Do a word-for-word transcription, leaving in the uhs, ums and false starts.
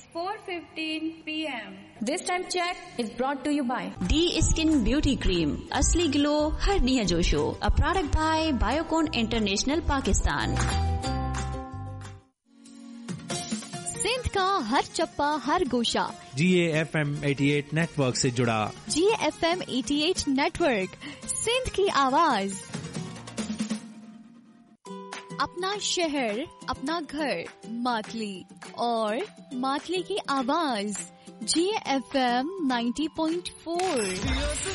four fifteen p m This time check is brought to you by D Skin Beauty Cream, असली glow her जोशो, a product by Biocon International Pakistan. Sindh का हर चप्पा हर गोशा जी A F M अठासी network से जुड़ा। जी A F M अठासी network, Sindh की आवाज। अपना शहर, अपना घर, मातली और मातली की आवाज। जी ए एफ एम नब्बे पॉइंट चार।